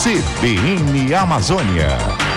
CBN Amazônia.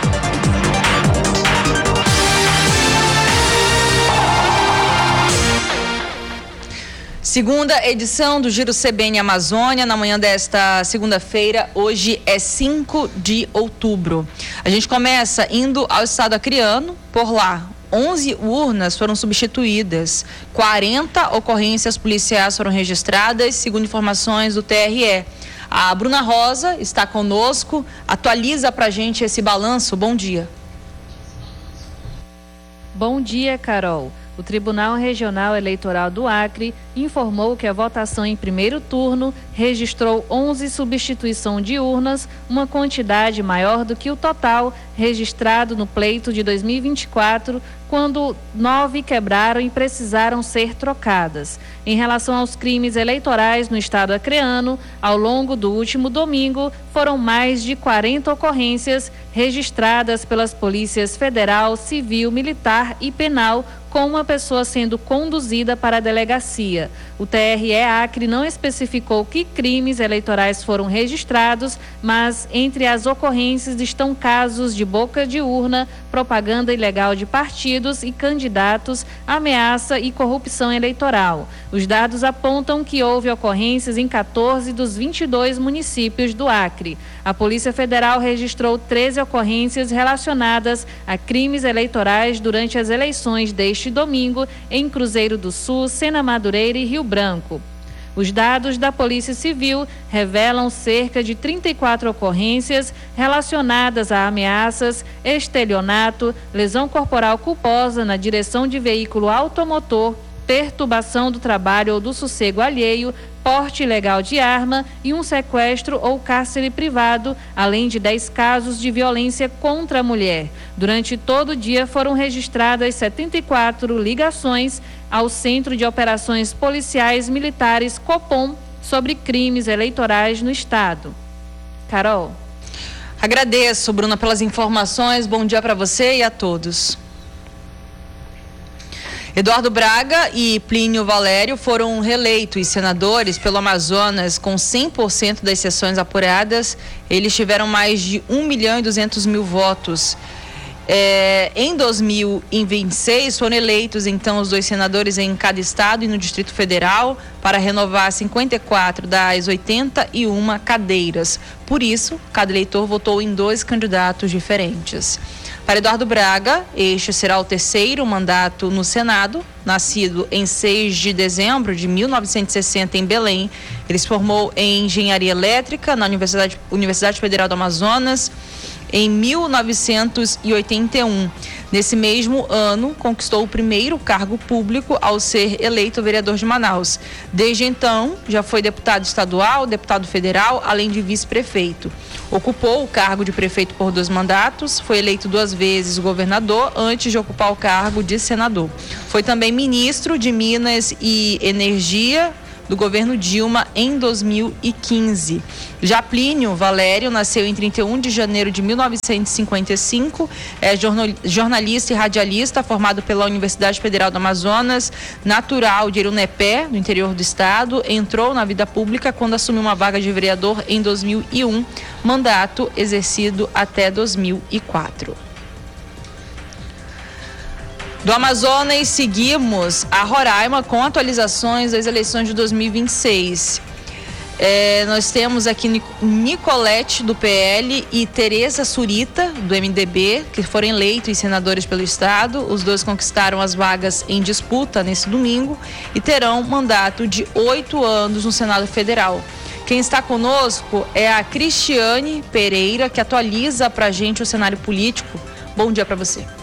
Segunda edição do Giro CBN Amazônia, na manhã desta segunda-feira, hoje é 5 de outubro. A gente começa indo ao estado acreano, por lá. 11 urnas foram substituídas, 40 ocorrências policiais foram registradas, segundo informações do TRE. A Bruna Rosa está conosco, atualiza pra gente esse balanço. Bom dia. Bom dia, Carol. O Tribunal Regional Eleitoral do Acre informou que a votação em primeiro turno registrou 11 substituição de urnas, uma quantidade maior do que o total registrado no pleito de 2024, quando 9 quebraram e precisaram ser trocadas. Em relação aos crimes eleitorais no estado acreano, ao longo do último domingo, foram mais de 40 ocorrências registradas pelas polícias federal, civil, militar e penal, com uma pessoa sendo conduzida para a delegacia. O TRE Acre não especificou que crimes eleitorais foram registrados, mas entre as ocorrências estão casos de boca de urna, propaganda ilegal de partidos e candidatos, ameaça e corrupção eleitoral. Os dados apontam que houve ocorrências em 14 dos 22 municípios do Acre. A Polícia Federal registrou 13 ocorrências relacionadas a crimes eleitorais durante as eleições deste domingo em Cruzeiro do Sul, Sena Madureira e Rio Branco. Os dados da Polícia Civil revelam cerca de 34 ocorrências relacionadas a ameaças, estelionato, lesão corporal culposa na direção de veículo automotor, perturbação do trabalho ou do sossego alheio, porte ilegal de arma e um sequestro ou cárcere privado, além de 10 casos de violência contra a mulher. Durante todo o dia foram registradas 74 ligações ao Centro de Operações Policiais Militares Copom sobre crimes eleitorais no estado. Carol. Agradeço, Bruna, pelas informações. Bom dia para você e a todos. Eduardo Braga e Plínio Valério foram reeleitos senadores pelo Amazonas com 100% das sessões apuradas. Eles tiveram mais de 1.200.000 votos. Em 2026 foram eleitos então os 2 senadores em cada estado e no Distrito Federal para renovar 54 das 81 cadeiras. Por isso, cada eleitor votou em 2 candidatos diferentes. Para Eduardo Braga, este será o 3º mandato no Senado. Nascido em 6 de dezembro de 1960 em Belém, ele se formou em Engenharia Elétrica na Universidade Federal do Amazonas em 1981. Nesse mesmo ano, conquistou o primeiro cargo público ao ser eleito vereador de Manaus. Desde então, já foi deputado estadual, deputado federal, além de vice-prefeito. Ocupou o cargo de prefeito por 2 mandatos, foi eleito 2 vezes governador antes de ocupar o cargo de senador. Foi também ministro de Minas e Energia do governo Dilma em 2015. Já Plínio Valério nasceu em 31 de janeiro de 1955, é jornalista e radialista, formado pela Universidade Federal do Amazonas, natural de Irunepé, no interior do estado. Entrou na vida pública quando assumiu uma vaga de vereador em 2001, mandato exercido até 2004. Do Amazonas, seguimos a Roraima com atualizações das eleições de 2026. Nós temos aqui Nicolete, do PL, e Tereza Surita, do MDB, que foram eleitos senadores pelo estado. Os 2 conquistaram as vagas em disputa nesse domingo e terão mandato de 8 anos no Senado Federal. Quem está conosco é a Cristiane Pereira, que atualiza para a gente o cenário político. Bom dia para você.